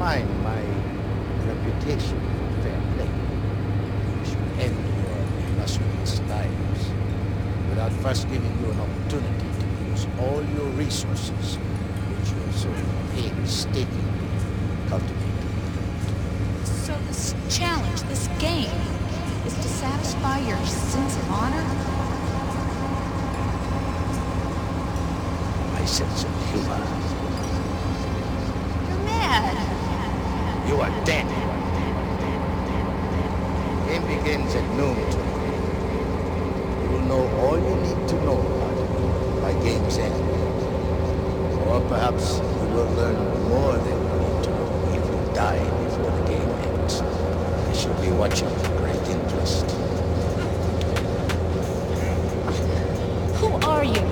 undermine my reputation for fair play. You should end your illustrious lives without first giving you an opportunity to use all your resources, which you have so painstakingly cultivated. So this challenge, this game, is to satisfy your sense of honor? My sense of humor. You're mad. You are dead. Game begins at noon tomorrow. You will know all you need to know about it by game's end. Or perhaps you will learn more than you need to know if you die before the game ends. I shall be watching with great interest. Who are you?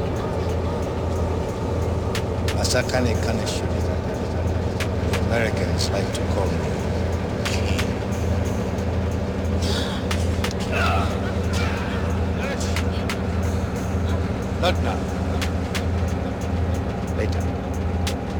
Asakane Kaneshu. The Americans like to call me King. Not now. Later.